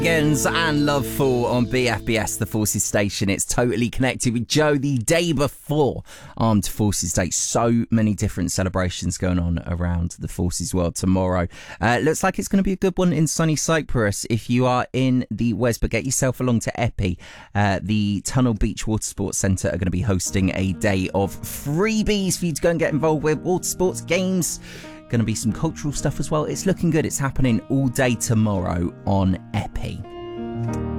And Loveful on BFBS, the Forces station. It's totally connected with Joe the day before Armed Forces Day. So many different celebrations going on around the Forces world tomorrow. Looks like it's going to be a good one in sunny Cyprus if you are in the West, but get yourself along to Epi. The Tunnel Beach Water Sports Centre are going to be hosting a day of freebies for you to go and get involved with. Water sports, games, going to be some cultural stuff as well. It's looking good. It's happening all day tomorrow on Epi.